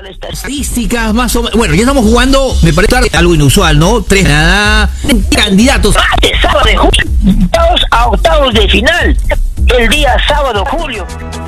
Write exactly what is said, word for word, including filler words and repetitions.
Estadísticas más o menos. Bueno, ya estamos jugando, me parece algo inusual, ¿no? Tres nada, candidatos. Martes, sábado de julio, a octavos de final, el día sábado, julio.